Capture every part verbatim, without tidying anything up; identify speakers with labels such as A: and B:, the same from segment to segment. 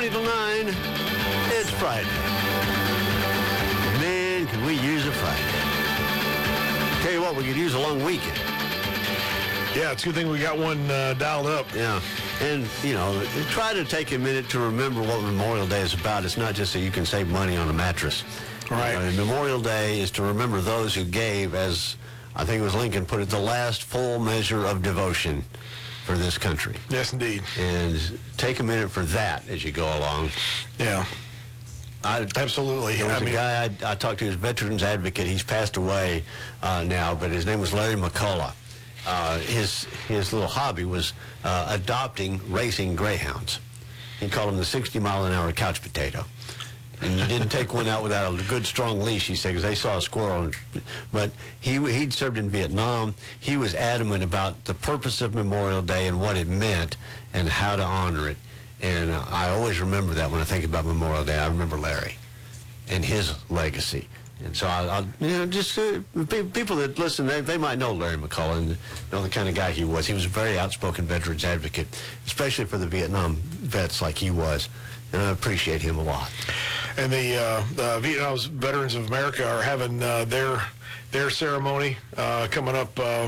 A: twenty to nine. It's Friday. Man, could we use a Friday. Tell you what, we could use a long weekend.
B: Yeah, it's a good thing we got one uh, dialed up.
A: Yeah. And, you know, try to take a minute to remember what Memorial Day is about. It's not just that you can save money on a mattress.
B: Right.
A: Uh, Memorial Day is to remember those who gave, as I think it was Lincoln put it, the last full measure of devotion for this country.
B: Yes, indeed.
A: And take a minute for that as you go along.
B: Yeah.
A: I,
B: Absolutely.
A: There was
B: I
A: a
B: mean,
A: guy I, I talked to, his veterans advocate. He's passed away uh, now, but his name was Larry McCullough. Uh, his his little hobby was uh, adopting racing greyhounds. He called them the sixty mile an hour couch potato. And you didn't take one out without a good, strong leash, he said, because they saw a squirrel. But he, he'd served in Vietnam. He was adamant about the purpose of Memorial Day and what it meant and how to honor it. And uh, I always remember that when I think about Memorial Day. I remember Larry and his legacy. And so, I, I you know, just uh, pe- people that listen, they, they might know Larry McCullough and know the kind of guy he was. He was a very outspoken veterans advocate, especially for the Vietnam vets like he was. And I appreciate him a lot.
B: And the, uh, the Vietnam Veterans of America are having uh, their their ceremony uh, coming up uh,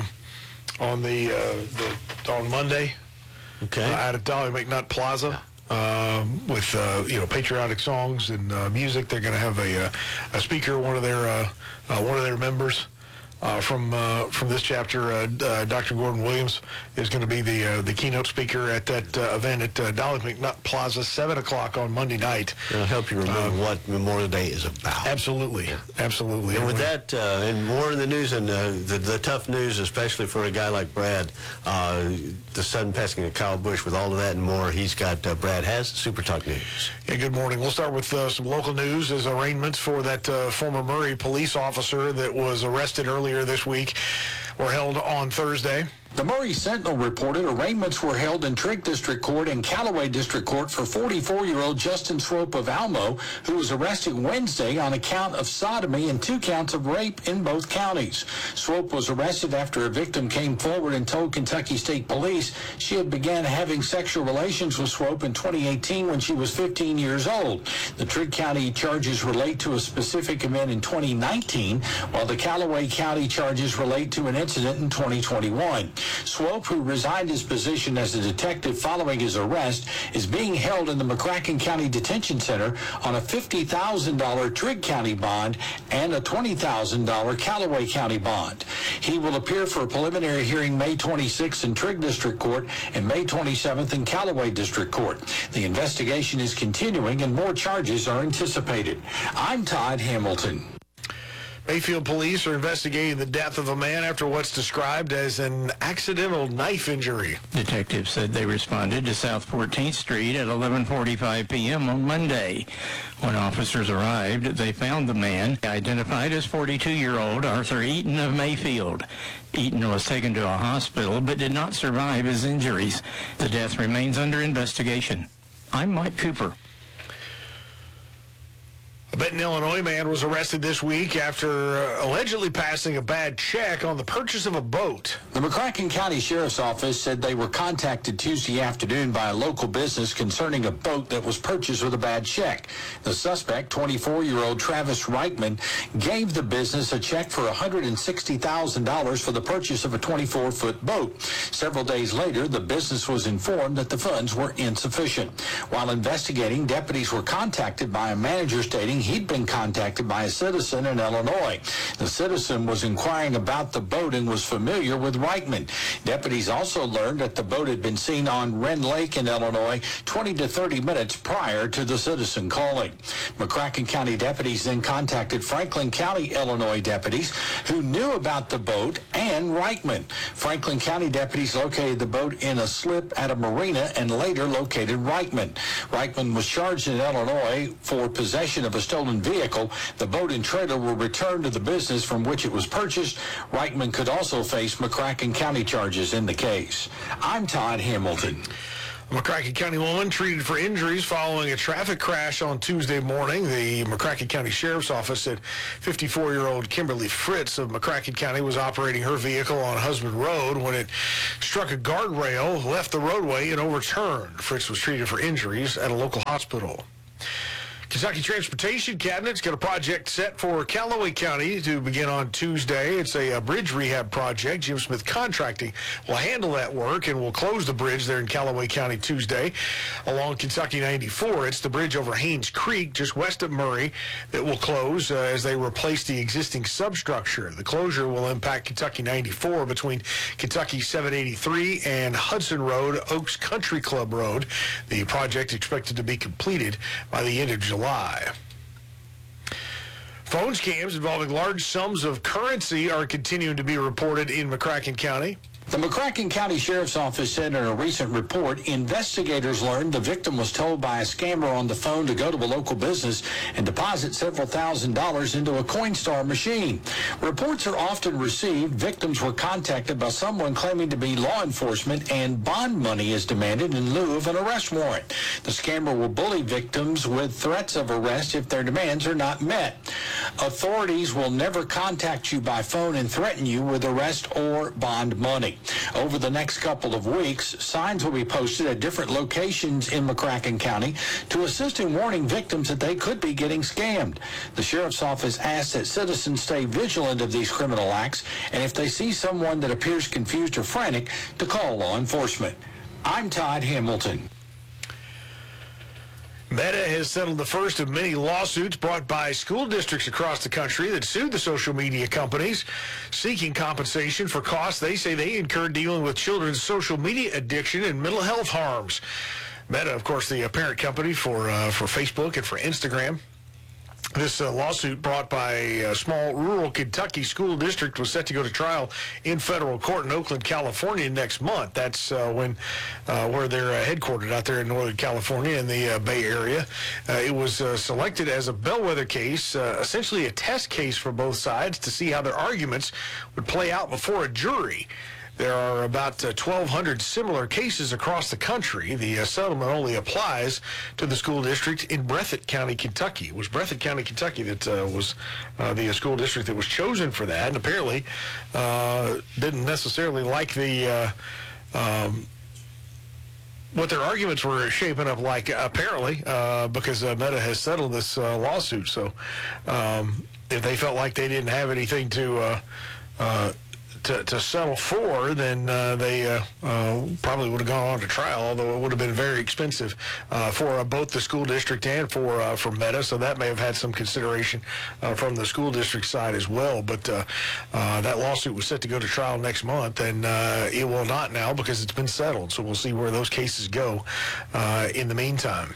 B: on the, uh, the on Monday.
A: Okay.
B: Uh, out at Dolly McNutt Plaza. Um, with uh, you know, patriotic songs and uh, music. They're going to have a, uh, a speaker, one of their uh, uh, one of their members uh, from uh, from this chapter. Uh, uh, Doctor Gordon Williams is going to be the uh, the keynote speaker at that uh, event at uh, Dolly McNutt Plaza, seven o'clock on Monday night.
A: It'll help you remember
B: um,
A: what Memorial Day is about.
B: Absolutely, yeah. absolutely.
A: And with that, uh, and more in the news, and uh, the, the tough news, especially for a guy like Brad, uh, the sudden passing of Kyle Busch, with all of that and more, he's got, uh, Brad has Super Talk News.
B: Yeah, good morning. We'll start with uh, some local news as arraignments for that uh, former Murray police officer that was arrested earlier this week were held on Thursday.
C: The Murray Sentinel reported arraignments were held in Trigg District Court and Callaway District Court for forty-four-year-old Justin Swope of Almo, who was arrested Wednesday on account of sodomy and two counts of rape in both counties. Swope was arrested after a victim came forward and told Kentucky State Police she had began having sexual relations with Swope in twenty eighteen when she was fifteen years old. The Trigg County charges relate to a specific event in twenty nineteen, while the Callaway County charges relate to an incident in twenty twenty-one. Swope, who resigned his position as a detective following his arrest, is being held in the McCracken County Detention Center on a fifty thousand dollars Trigg County bond and a twenty thousand dollars Callaway County bond. He will appear for a preliminary hearing May twenty-sixth in Trigg District Court and May twenty-seventh in Callaway District Court. The investigation is continuing and more charges are anticipated. I'm Todd Hamilton.
B: Mayfield police are investigating the death of a man after what's described as an accidental knife injury.
D: Detectives said they responded to South fourteenth Street at eleven forty-five p.m. on Monday. When officers arrived, they found the man, identified as forty-two-year-old Arthur Eaton of Mayfield. Eaton was taken to a hospital but did not survive his injuries. The death remains under investigation. I'm Mike Cooper.
B: A Benton, Illinois man was arrested this week after uh, allegedly passing a bad check on the purchase of a boat.
C: The McCracken County Sheriff's Office said they were contacted Tuesday afternoon by a local business concerning a boat that was purchased with a bad check. The suspect, twenty-four-year-old Travis Reichman, gave the business a check for one hundred sixty thousand dollars for the purchase of a twenty-four foot boat. Several days later, the business was informed that the funds were insufficient. While investigating, deputies were contacted by a manager stating he'd been contacted by a citizen in Illinois. The citizen was inquiring about the boat and was familiar with Reichman. Deputies also learned that the boat had been seen on Wren Lake in Illinois twenty to thirty minutes prior to the citizen calling. McCracken County deputies then contacted Franklin County, Illinois deputies who knew about the boat and Reichman. Franklin County deputies located the boat in a slip at a marina and later located Reichman. Reichman was charged in Illinois for possession of a stolen vehicle. The boat and trailer were returned to the business from which it was purchased. Reichman could also face McCracken County charges in the case. I'm Todd Hamilton.
B: McCracken County woman treated for injuries following a traffic crash on Tuesday morning. The McCracken County Sheriff's Office said fifty-four-year-old Kimberly Fritz of McCracken County was operating her vehicle on Husband Road when it struck a guardrail, left the roadway, and overturned. Fritz was treated for injuries at a local hospital. Kentucky Transportation Cabinet's got a project set for Callaway County to begin on Tuesday. It's a, a bridge rehab project. Jim Smith Contracting will handle that work and will close the bridge there in Callaway County Tuesday along Kentucky ninety-four. It's the bridge over Haynes Creek just west of Murray that will close uh, as they replace the existing substructure. The closure will impact Kentucky ninety-four between Kentucky seven eighty-three and Hudson Road, Oaks Country Club Road. The project expected to be completed by the end of July. Phone scams involving large sums of currency are continuing to be reported in McCracken County.
C: The McCracken County Sheriff's Office said in a recent report, investigators learned the victim was told by a scammer on the phone to go to a local business and deposit several thousand dollars into a Coinstar machine. Reports are often received. Victims were contacted by someone claiming to be law enforcement, and bond money is demanded in lieu of an arrest warrant. The scammer will bully victims with threats of arrest if their demands are not met. Authorities will never contact you by phone and threaten you with arrest or bond money. Over the next couple of weeks, signs will be posted at different locations in McCracken County to assist in warning victims that they could be getting scammed. The Sheriff's Office asks that citizens stay vigilant of these criminal acts, and if they see someone that appears confused or frantic, to call law enforcement. I'm Todd Hamilton.
B: Meta has settled the first of many lawsuits brought by school districts across the country that sued the social media companies, seeking compensation for costs they say they incurred dealing with children's social media addiction and mental health harms. Meta, of course, the parent company for uh, for Facebook and for Instagram. This uh, lawsuit brought by a small rural Kentucky school district was set to go to trial in federal court in Oakland, California next month. That's uh, when uh, where they're uh, headquartered out there in Northern California in the uh, Bay Area. Uh, it was uh, selected as a bellwether case, uh, essentially a test case for both sides to see how their arguments would play out before a jury. There are about uh, twelve hundred similar cases across the country. The uh, settlement only applies to the school district in Breathitt County, Kentucky. It was Breathitt County, Kentucky that uh, was uh, the uh, school district that was chosen for that, and apparently uh, didn't necessarily like the uh, um, what their arguments were shaping up like, apparently, uh, because uh, Meta has settled this uh, lawsuit. So um, if they felt like they didn't have anything to uh, uh, To, to settle for, then uh, they uh, uh, probably would have gone on to trial, although it would have been very expensive uh, for uh, both the school district and for uh, for Meta, so that may have had some consideration uh, from the school district side as well. But uh, uh, that lawsuit was set to go to trial next month, and uh, it will not now because it's been settled, so we'll see where those cases go uh, in the meantime.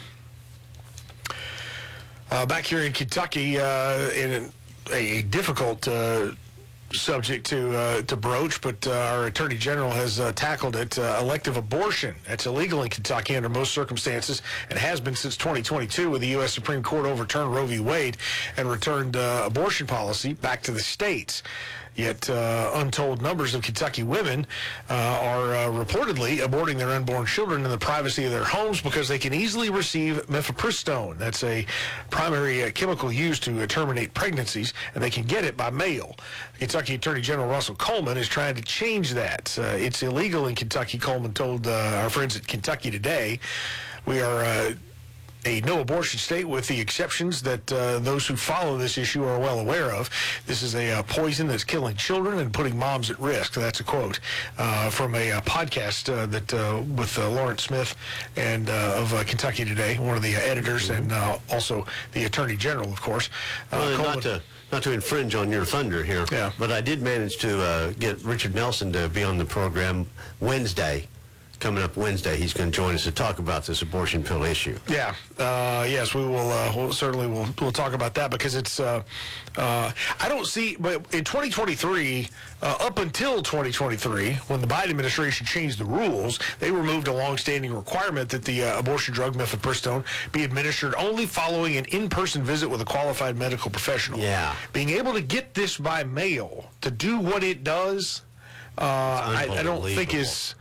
B: Uh, back here in Kentucky, uh, in a, a difficult uh subject to uh, to broach, but uh, our Attorney General has uh, tackled it. Uh, elective abortion. It's illegal in Kentucky under most circumstances and has been since twenty twenty-two when the U S Supreme Court overturned Roe v. Wade and returned uh, abortion policy back to the states. Yet uh, untold numbers of Kentucky women uh, are uh, reportedly aborting their unborn children in the privacy of their homes because they can easily receive mifepristone. That's a primary uh, chemical used to uh, terminate pregnancies, and they can get it by mail. Kentucky Attorney General Russell Coleman is trying to change that. Uh, it's illegal in Kentucky, Coleman told uh, our friends at Kentucky Today. We are uh, a no-abortion state with the exceptions that uh, those who follow this issue are well aware of. This is a uh, poison that's killing children and putting moms at risk. That's a quote uh, from a uh, podcast uh, that uh, with uh, Lawrence Smith and uh, of uh, Kentucky Today, one of the uh, editors, and uh, also the Attorney General, of course. Uh,
A: well, not to not to infringe on your thunder here,
B: yeah.
A: but I did manage to uh, get Richard Nelson to be on the program Wednesday. Coming up Wednesday, he's going to join us to talk about this abortion pill issue.
B: Yeah, uh, yes, we will. Uh, we'll certainly will we'll talk about that because it's. Uh, uh, I don't see, but in twenty twenty-three, uh, up until twenty twenty-three, when the Biden administration changed the rules, they removed a longstanding requirement that the uh, abortion drug mifepristone be administered only following an in-person visit with a qualified medical professional.
A: Yeah,
B: being able to get this by mail to do what it does, uh, I, I don't think is.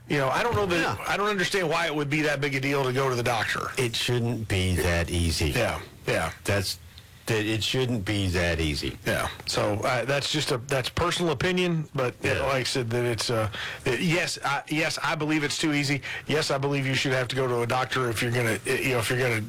B: You know, I don't know that,
A: Yeah.
B: I don't understand why it would be that big a deal to go to the doctor.
A: It shouldn't be that easy.
B: Yeah, yeah.
A: That's that. It shouldn't be that easy.
B: Yeah, so uh, that's just a that's personal opinion, but uh,
A: Yeah.
B: like I said, that it's uh, that yes, I, yes, I believe it's too easy. Yes, I believe you should have to go to a doctor if you're gonna, you know, if you're gonna